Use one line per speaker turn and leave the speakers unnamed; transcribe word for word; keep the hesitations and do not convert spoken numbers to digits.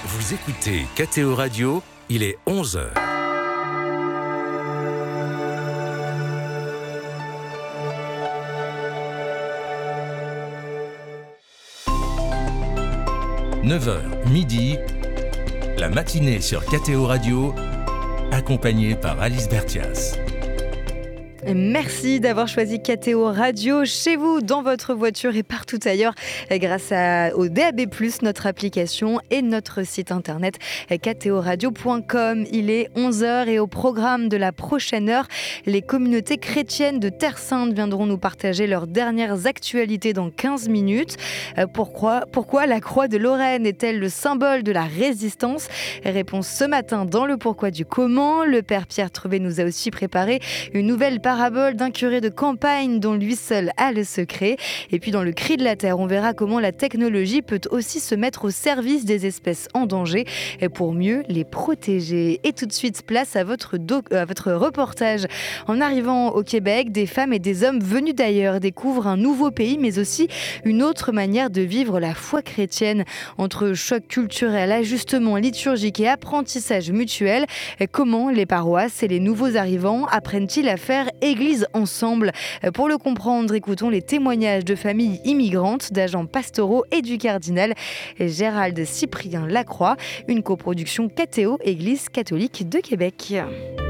Vous écoutez K T O Radio, il est onze heures. neuf heures, midi, la matinée sur K T O Radio, accompagnée par Alice Bertias.
Merci d'avoir choisi K T O Radio chez vous, dans votre voiture et partout ailleurs grâce à, au D A B plus, notre application et notre site internet k t o radio point com. Il est onze heures et au programme de la prochaine heure, les communautés chrétiennes de Terre Sainte viendront nous partager leurs dernières actualités dans quinze minutes. Pourquoi, pourquoi la croix de Lorraine est-elle le symbole de la résistance ? Réponse ce matin dans le pourquoi du comment. Le père Pierre Trevet nous a aussi préparé une nouvelle parole parabole d'un curé de campagne dont lui seul a le secret. Et puis dans le cri de la terre, on verra comment la technologie peut aussi se mettre au service des espèces en danger pour mieux les protéger. Et tout de suite, place à votre, do- à votre reportage. En arrivant au Québec, des femmes et des hommes venus d'ailleurs découvrent un nouveau pays, mais aussi une autre manière de vivre la foi chrétienne. Entre choc culturel, ajustement liturgique et apprentissage mutuel, comment les paroisses et les nouveaux arrivants apprennent-ils à faire Église ensemble? Pour le comprendre, écoutons les témoignages de familles immigrantes, d'agents pastoraux et du cardinal Gérald Cyprien Lacroix, une coproduction K T O Église catholique de Québec.